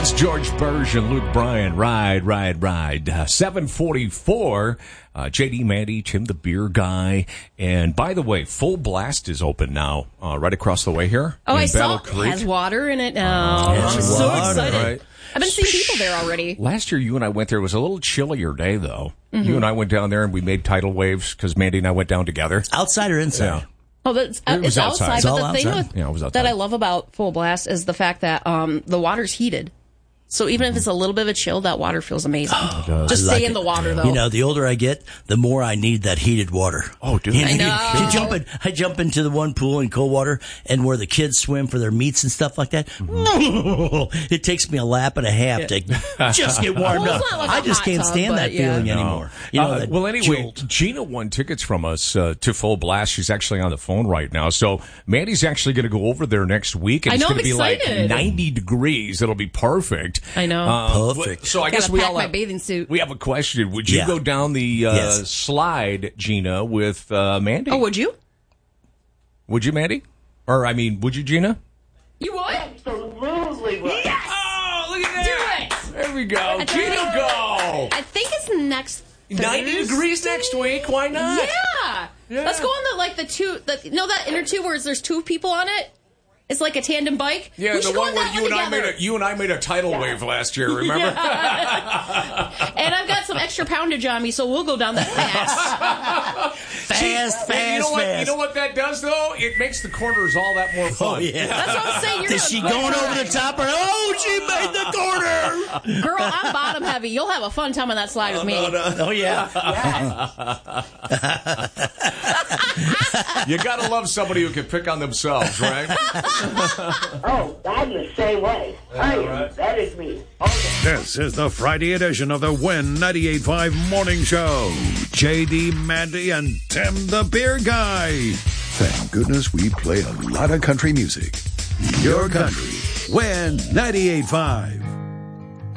That's George Burge and Luke Bryan. Ride. 7:44. JD, Mandy, Tim the Beer Guy. And by the way, Full Blast is open now, right across the way here. Oh, I Battle saw it Creek. has water in it now. I'm so excited. Right. I've been seeing people there already. Last year, you and I went there. It was a little chillier day, though. Mm-hmm. You and I went down there, and we made tidal waves because Mandy and I went down together. Outside or inside? Yeah. Oh, it's outside. It's all But the outside. thing it was outside. that I love about Full Blast is the fact that the water's heated. So even if it's a little bit of a chill, that water feels amazing. Just stay in the water, though. You know, the older I get, the more I need that heated water. Oh, dude. I know. I jump into the one pool in cold water and where the kids swim for their meats and stuff like that. It takes me a lap and a half to just get warmed up. It's not like I a just hot can't tub, stand but that yeah. feeling anymore. You know, that well, anyway, jolt. Gina won tickets from us to Full Blast. She's actually on the phone right now. So Mandy's actually going to go over there next week. And I know, it's going to be I'm like excited. 90 degrees. It'll be perfect. I know. Perfect. So I Gotta guess we pack all my have, bathing suit. We have a question. Would you Yeah. go down the Yes. slide, Gina, with Mandy? Oh, would you? Would you, Mandy? Or, I mean, would you, Gina? You would? Absolutely would. Yes! Oh, look at Do that. it! There we go. I Gina, think- go. I think it's next 90 Thursday. degrees next week. Why not? Yeah. Let's go on that inner tube where there's two people on it? It's like a tandem bike. Yeah, we the should go one on where that you and I made a tidal wave last year, remember? And I've got some extra poundage on me, so we'll go down that fast. You know what that does, though? It makes the corners all that more fun. Oh, yeah. That's what I'm saying. Is she going over the top? She made the corner. Girl, I'm bottom heavy. You'll have a fun time on that slide with me. Oh, yeah. You gotta love somebody who can pick on themselves, right? Oh, I'm the same way. That is me. Okay. This is the Friday edition of the Win 98.5 Morning Show. JD, Mandy, and Tim the Beer Guy. Thank goodness we play a lot of country music. Your country. Win 98.5.